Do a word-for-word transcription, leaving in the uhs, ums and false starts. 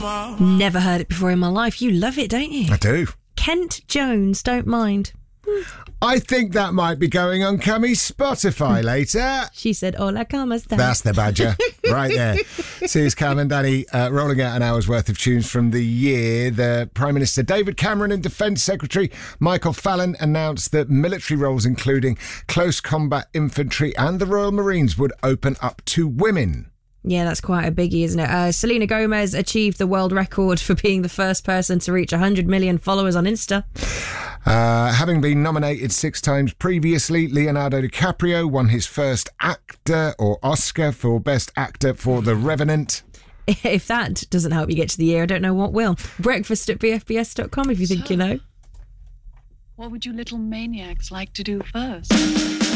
Never heard it before in my life. You love it, don't you? I do. Kent Jones, don't mind. I think that might be going on Cammy's Spotify later. She said, hola, ¿cómo estás? That's the badger right there. Here's Cam and Danny uh, rolling out an hour's worth of tunes from the year. The Prime Minister David Cameron and Defence Secretary Michael Fallon announced that military roles including close combat infantry and the Royal Marines would open up to women. Yeah, that's quite a biggie, isn't it? Uh, Selena Gomez achieved the world record for being the first person to reach one hundred million followers on Insta. Uh, having been nominated six times previously, Leonardo DiCaprio won his first actor or Oscar for Best Actor for The Revenant. If that doesn't help you get to the year, I don't know what will. Breakfast at b f b s dot com if you think So, you know. What would you little maniacs like to do first?